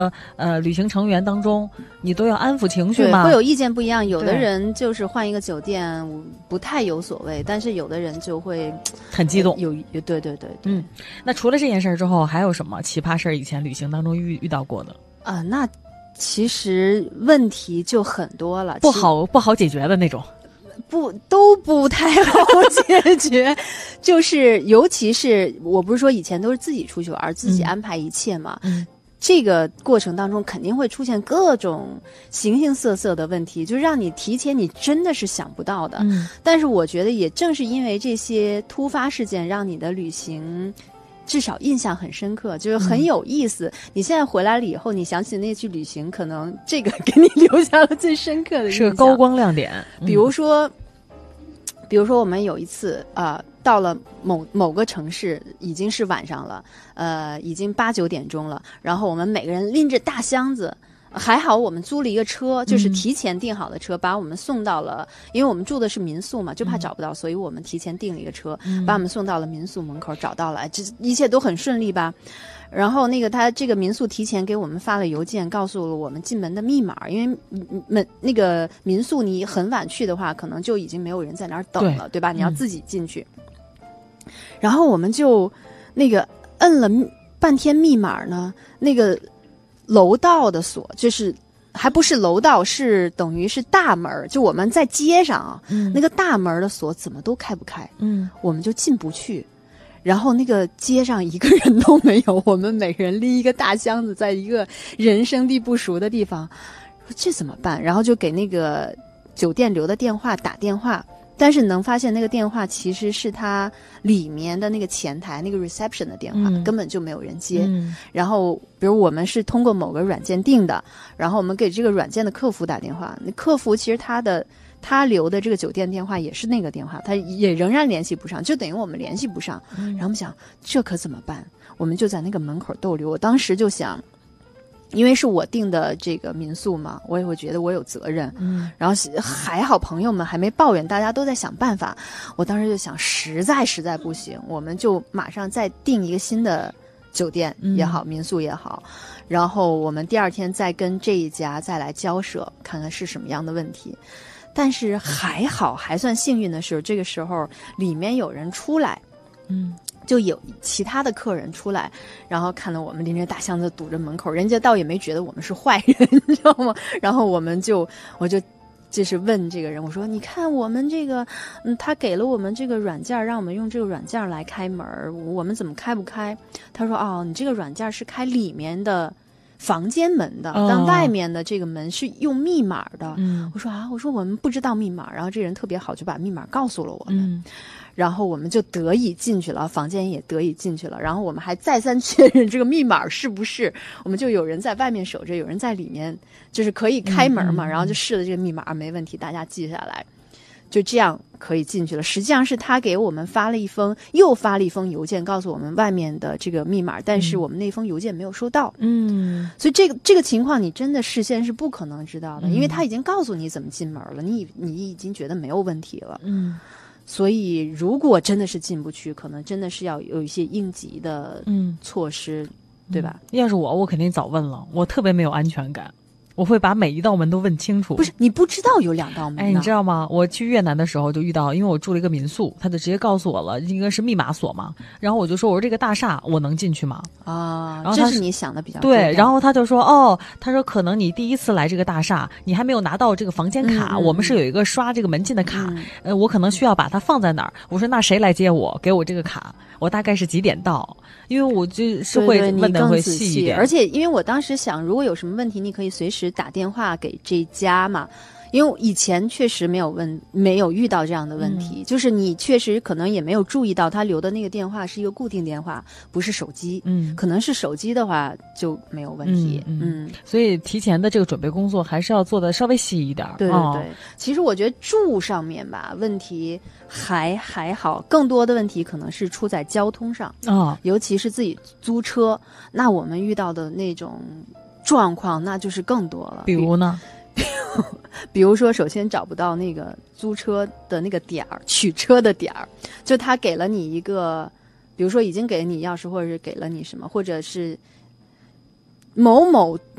旅行成员当中，你都要安抚情绪吗？ 会有意见不一样，有的人就是换一个酒店不太有所谓，但是有的人就会很激动。 对， 那除了这件事之后，还有什么奇葩事儿？以前旅行当中遇到过的那其实问题就很多了， 不好解决的那种。 都不太好解决，就是尤其是我不是说以前都是自己出去玩，自己安排一切嘛。这个过程当中肯定会出现各种形形色色的问题，就让你提前你真的是想不到的。但是我觉得也正是因为这些突发事件，让你的旅行至少印象很深刻，就是很有意思。你现在回来了以后，你想起那次旅行，可能这个给你留下了最深刻的印象， 是个高光亮点。 比如说我们有一次到了某个城市，已经是晚上了，已经8、9点钟了，然后我们每个人拎着大箱子。还好我们租了一个车，就是提前订好的车，把我们送到了，因为我们住的是民宿嘛，就怕找不到，所以我们提前订了一个车，把我们送到了民宿门口，找到了，这一切都很顺利吧。然后他这个民宿提前给我们发了邮件，告诉了我们进门的密码，因为那个民宿你很晚去的话，可能就已经没有人在那儿等了， 对吧？你要自己进去。然后我们就摁了半天密码呢，那个楼道的锁就是还不是楼道，是等于是大门，就我们在街上那个大门的锁怎么都开不开，我们就进不去。然后那个街上一个人都没有，我们每个人拎一个大箱子，在一个人生地不熟的地方，说这怎么办？然后就给那个酒店留的电话打电话。但是能发现那个电话其实是他里面的那个前台那个 reception 的电话，根本就没有人接。然后比如我们是通过某个软件订的，然后我们给这个软件的客服打电话，那客服其实他留的这个酒店电话也是那个电话，他也仍然联系不上，就等于我们联系不上。然后我们想这可怎么办？我们就在那个门口逗留。我当时就想，因为是我订的这个民宿嘛，我也会觉得我有责任。然后还好朋友们还没抱怨，大家都在想办法。我当时就想，实在不行，我们就马上再订一个新的酒店也好，民宿也好，然后我们第二天再跟这一家再来交涉，看看是什么样的问题。但是还好，还算幸运的是，这个时候里面有人出来，就有其他的客人出来，然后看到我们拎着大箱子堵着门口，人家倒也没觉得我们是坏人，你知道吗？然后我就就是问这个人，我说你看我们这个他给了我们这个软件，让我们用这个软件来开门，我们怎么开不开？他说你这个软件是开里面的房间门的，但外面的这个门是用密码的。我说我们不知道密码，然后这人特别好，就把密码告诉了我们。然后我们就得以进去了，房间也得以进去了。然后我们还再三确认这个密码是不是，我们就有人在外面守着，有人在里面，就是可以开门嘛。然后就试了这个密码，没问题，大家记下来，就这样可以进去了。实际上是他给我们又发了一封邮件，告诉我们外面的这个密码，但是我们那封邮件没有收到。所以这个情况你真的事先是不可能知道的，因为他已经告诉你怎么进门了，你已经觉得没有问题了。所以如果真的是进不去，可能真的是要有一些应急的措施，对吧？ 要是我肯定早问了，我特别没有安全感。我会把每一道门都问清楚。 不是，你不知道有2道门。 你知道吗？我去越南的时候就遇到，因为我住了一个民宿，他就直接告诉我了，应该是密码锁嘛。然后我就说，我说这个大厦我能进去吗？ 然后这是你想的比较对。然后他就说，他说可能你第一次来这个大厦，你还没有拿到这个房间卡，我们是有一个刷这个门禁的卡，我可能需要把它放在哪儿。我说那谁来接我？给我这个卡，我大概是几点到？因为我就是会问的会细一点。 而且因为我当时想，如果有什么问题，你可以随时打电话给这家嘛。因为以前确实没有遇到这样的问题，就是你确实可能也没有注意到他留的那个电话是一个固定电话，不是手机。可能是手机的话就没有问题。 所以提前的这个准备工作还是要做的稍微细一点。 对。其实我觉得住上面吧，问题还好，更多的问题可能是出在交通上。尤其是自己租车，那我们遇到的那种状况那就是更多了。 比如呢？ 比如说首先找不到那个租车的那个点儿，取车的点儿，就他给了你一个，比如说已经给了你钥匙，或者是给了你什么，或者是某某